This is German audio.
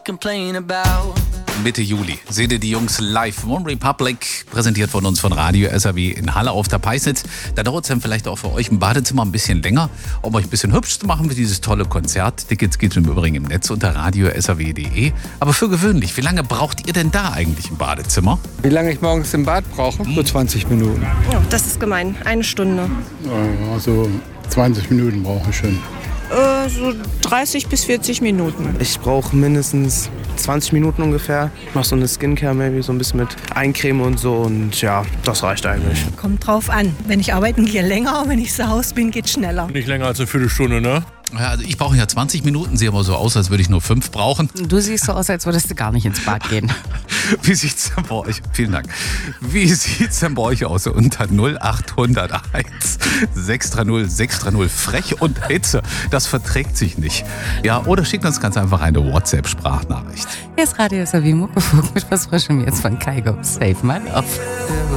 complain about. Mitte Juli seht ihr die Jungs live. One Republic, präsentiert von uns von Radio SAW in Halle auf der Peisnitz. Da dauert es dann vielleicht auch für euch im Badezimmer ein bisschen länger, um euch ein bisschen hübsch zu machen für dieses tolle Konzert. Tickets gibt es im Übrigen im Netz unter radiosaw.de. Aber für gewöhnlich, wie lange braucht ihr denn da eigentlich im Badezimmer? Wie lange ich morgens im Bad brauche? So 20 Minuten. Ja, das ist gemein. 1 Stunde. Also 20 Minuten brauche ich schon. So 30 bis 40 Minuten. Ich brauche mindestens 20 Minuten ungefähr. Ich mache so eine Skincare maybe, so ein bisschen mit Eincreme und so. Und ja, das reicht eigentlich. Kommt drauf an. Wenn ich arbeiten gehe, länger. Wenn ich zu Hause bin, geht schneller. Nicht länger als eine Viertelstunde, ne? Ja, also ich brauche ja 20 Minuten, sehe aber so aus, als würde ich nur 5 brauchen. Du siehst so aus, als würdest du gar nicht ins Bad gehen. Wie sieht's denn bei euch? Vielen Dank. Wie sieht's denn bei euch aus? Unter 0801 630 630. Frech und Hitze. Das verträgt sich nicht. Ja, oder schickt uns ganz einfach eine WhatsApp-Sprachnachricht. Hier ist Radio SAW Muckefuck mit was Frischem jetzt von Kaigo. Save my love.